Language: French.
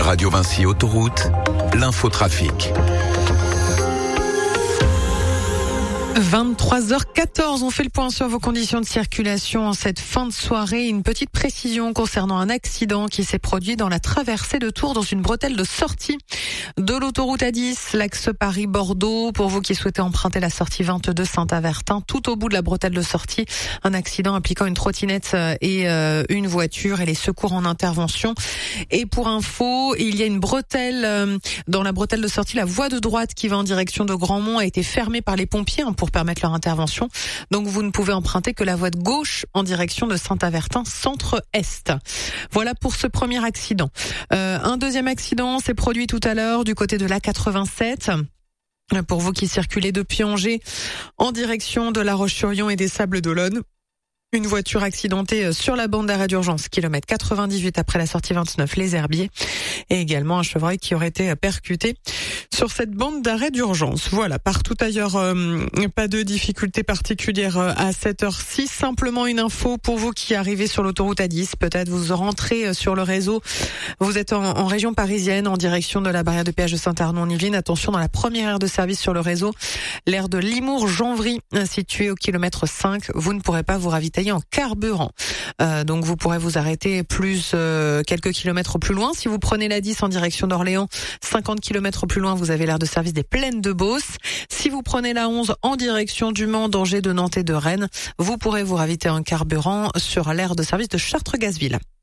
Radio Vinci Autoroute, l'infotrafic. 23h14, on fait le point sur vos conditions de circulation en cette fin de soirée. Une petite précision concernant un accident qui s'est produit dans la traversée de Tours dans une bretelle de sortie de l'autoroute A10, l'axe Paris-Bordeaux. Pour vous qui souhaitez emprunter la sortie 22 Saint-Avertin, tout au bout de la bretelle de sortie, un accident impliquant une trottinette et une voiture et les secours en intervention. Et pour info, il y a une bretelle dans la bretelle de sortie, la voie de droite qui va en direction de Grandmont a été fermée par les pompiers pour permettre leur intervention. Donc vous ne pouvez emprunter que la voie de gauche en direction de Saint-Avertin centre-est. Voilà pour ce premier accident. Un deuxième accident s'est produit tout à l'heure du côté de l'A87. Pour vous qui circulez depuis Angers en direction de La Roche-sur-Yon et des Sables-d'Olonne. Une voiture accidentée sur la bande d'arrêt d'urgence, kilomètre 98 après la sortie 29 Les Herbiers, et également un chevreuil qui aurait été percuté sur cette bande d'arrêt d'urgence. Voilà, partout ailleurs, pas de difficultés particulières à cette heure-ci. Simplement une info pour vous qui arrivez sur l'autoroute A10. Peut-être vous rentrez sur le réseau. Vous êtes en région parisienne, en direction de la barrière de péage de Saint-Arnaud-en-Yvelines. Attention, dans la première aire de service sur le réseau, l'aire de Limours-Janvry, située au kilomètre 5. Vous ne pourrez pas vous ravitailler en carburant. Donc vous pourrez vous arrêter quelques kilomètres plus loin. Si vous prenez la 10 en direction d'Orléans, 50 kilomètres plus loin, vous avez l'aire de service des Plaines de Beauce. Si vous prenez la 11 en direction du Mans, d'Angers, de Nantes et de Rennes, vous pourrez vous ravitailler en carburant sur l'aire de service de Chartres-Gazville.